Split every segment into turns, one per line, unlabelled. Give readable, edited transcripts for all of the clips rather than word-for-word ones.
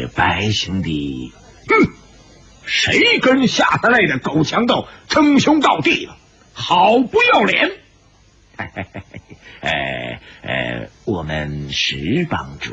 白兄弟，哼，谁跟下得来的狗强盗称兄道弟了？好不要脸！我们石帮主。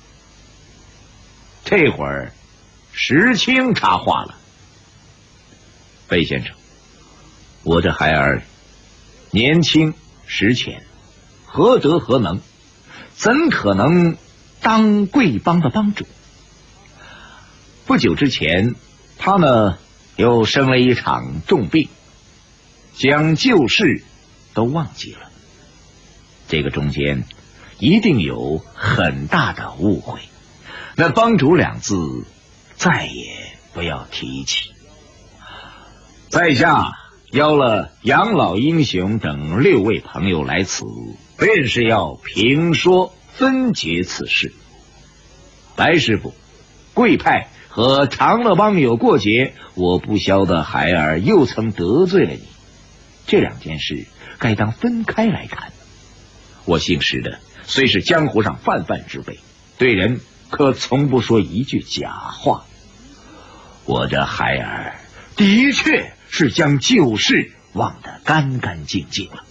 这会儿，石青插话了：“贝先生，我这孩儿年轻识浅，何德何能，怎可能当贵帮的帮主？不久之前，他呢又生了一场重病，将旧事都忘记了。这个中间一定有很大的误会，那帮主两字再也不要提起。在下邀了杨老英雄等6位朋友来此，便是要评说分解此事。白师傅，贵派和长乐帮有过节，我不晓得孩儿又曾得罪了你，这2件事该当分开来看。我姓石的虽是江湖上泛泛之辈，对人可从不说一句假话。我这孩儿的确是将旧事忘得干干净净了。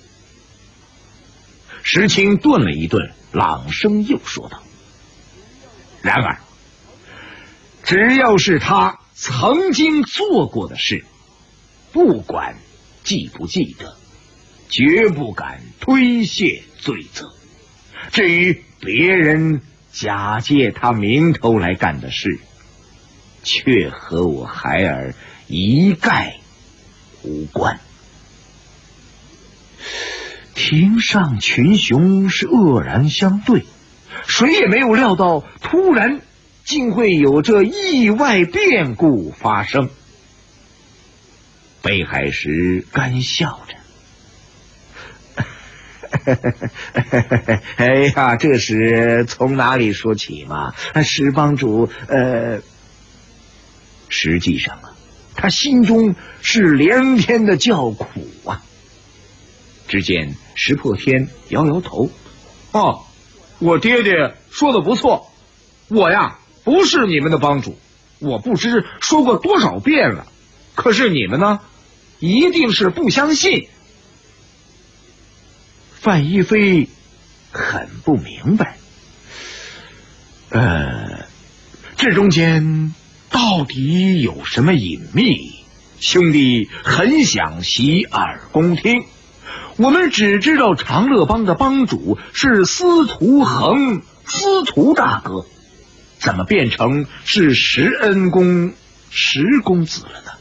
石青顿了一顿，朗声又说道：然而只要是他曾经做过的事，不管记不记得，绝不敢推卸罪责。至于别人假借他名头来干的事，却和我孩儿一概无关。庭上群雄是愕然相对，谁也没有料到突然竟会有这意外变故发生。北海石干笑着哎呀，这是从哪里说起嘛？石帮主，实际上啊，他心中是连天的叫苦啊。只见石破天摇摇头：哦，我爹爹说的不错，我呀不是你们的帮主，我不知说过多少遍了，可是你们呢，一定是不相信。范一飞很不明白，这中间到底有什么隐秘？兄弟很想洗耳恭听。我们只知道长乐帮的帮主是司徒恒，司徒大哥，怎么变成是石恩公石公子了呢？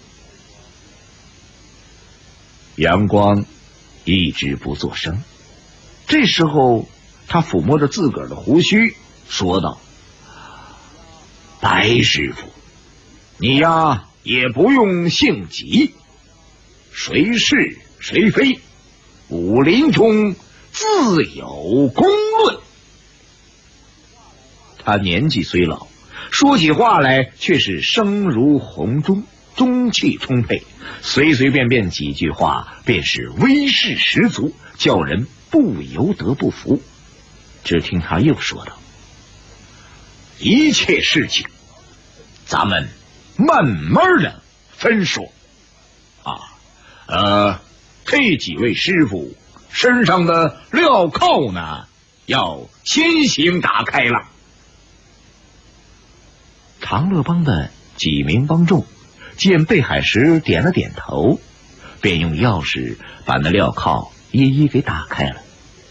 阳光一直不作声，这时候他抚摸着自个儿的胡须说道：白师傅，你呀也不用性急，谁是谁非，武林中自有公论。他年纪虽老，说起话来却是声如洪钟，中气充沛，随随便便几句话便是威势十足，叫人不由得不服。只听他又说道：一切事情咱们慢慢的分说这几位师傅身上的镣铐呢，要先行打开了。长乐帮的几名帮众见贝海石点了点头，便用钥匙把那镣铐一一给打开了。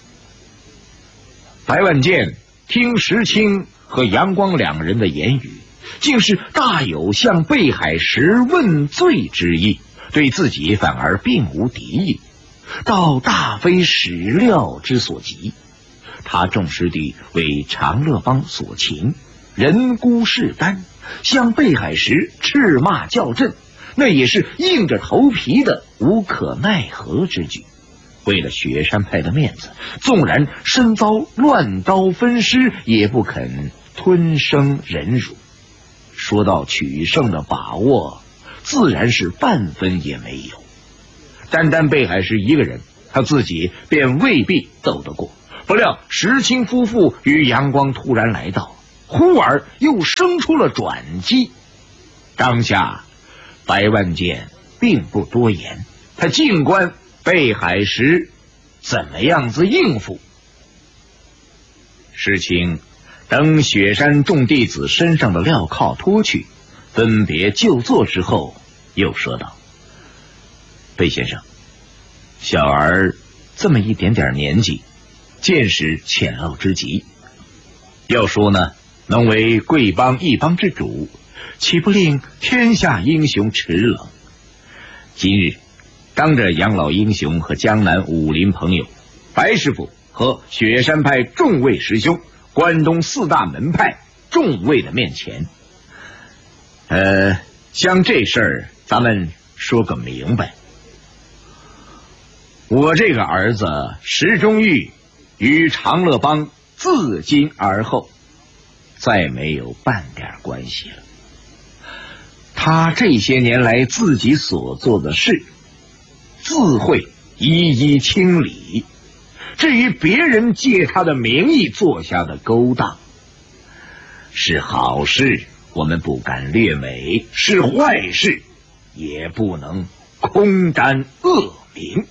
白万剑听石青和阳光2人的言语，竟是大有向贝海石问罪之意，对自己反而并无敌意，倒大非始料之所及。他重视地为长乐帮所擒，人孤势单，向贝海石斥骂叫阵，那也是硬着头皮的无可奈何之举。为了雪山派的面子，纵然身遭乱刀分尸，也不肯吞声忍辱。说到取胜的把握，自然是半分也没有。单单贝海石一个人，他自己便未必斗得过。不料石青夫妇与阳光突然来到， 忽而又生出了转机。当下白万健并不多言，他静观贝海石怎么样子应付。石青等雪山众弟子身上的镣铐脱去，分别就坐之后，又说道：贝先生，小儿这么一点点年纪，见识浅陋之极，要说呢，能为贵邦一邦之主，岂不令天下英雄齿冷？今日当着杨老英雄和江南武林朋友，白师傅和雪山派众位师兄，关东4大门派众位的面前，将这事儿咱们说个明白。我这个儿子石中玉与长乐帮自今而后再没有半点关系了。他这些年来自己所做的事，自会一一清理。至于别人借他的名义做下的勾当，是好事我们不敢略美，是坏事也不能空沾恶名。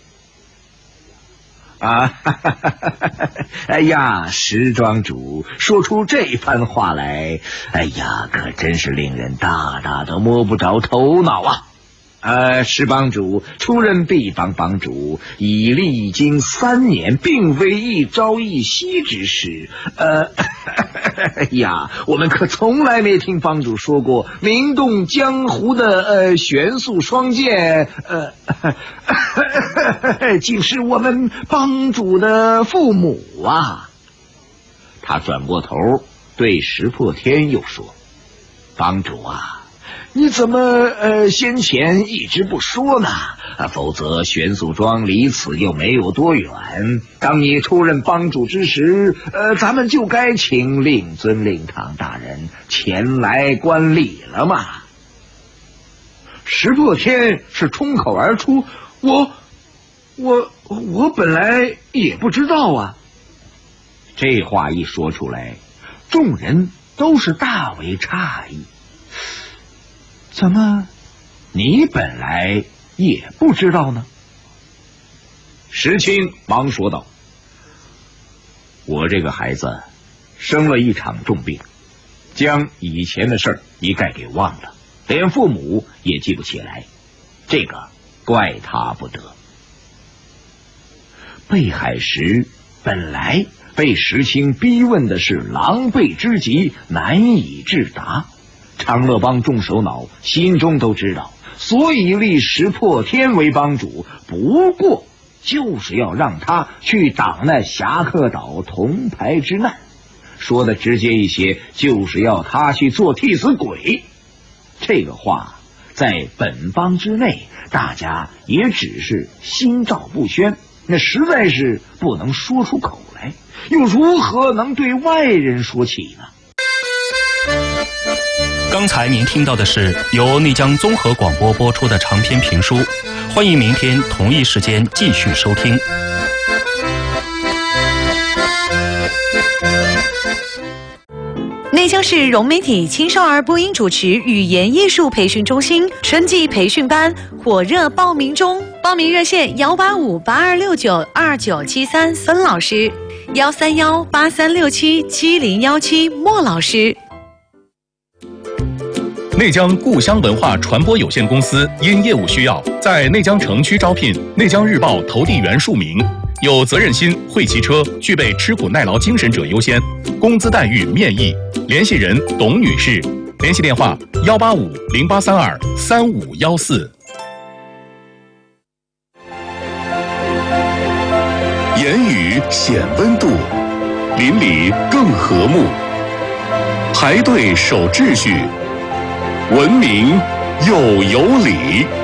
哎呀，石庄主说出这番话来，哎呀，可真是令人大大的摸不着头脑啊！石帮主出任毕帮帮主已历经3年，并非一朝一夕之事。哎呀，我们可从来没听帮主说过名动江湖的玄速双剑，竟是我们帮主的父母啊！他转过头对石破天又说：帮主啊，你怎么先前一直不说呢？否则玄素庄离此又没有多远，当你出任帮主之时，咱们就该请令尊令堂大人前来观礼了嘛。石破天是冲口而出：我本来也不知道啊。这话一说出来，众人都是大为诧异。怎么你本来也不知道呢？石青忙说道：我这个孩子生了一场重病，将以前的事儿一概给忘了，连父母也记不起来，这个怪他不得。贝海石本来被石青逼问的是狼狈之极，难以置答。长乐帮众首脑心中都知道，所以立石破天为帮主，不过就是要让他去挡那侠客岛铜牌之难。说的直接一些，就是要他去做替死鬼。这个话在本帮之内，大家也只是心照不宣，那实在是不能说出口来，又如何能对外人说起呢？
刚才您听到的是由内江综合广播播出的长篇评书，欢迎明天同一时间继续收听。
内江市融媒体青少儿播音主持语言艺术培训中心春季培训班火热报名中，报名热线18582692973孙老师，13183677017莫老师。
内江故乡文化传播有限公司因业务需要，在内江城区招聘内江日报投递员数名，有责任心、会骑车、具备吃苦耐劳精神者优先，工资待遇面议。联系人董女士，联系电话18508323514。
言语显温度，邻里更和睦。排队守秩序，文明又有礼。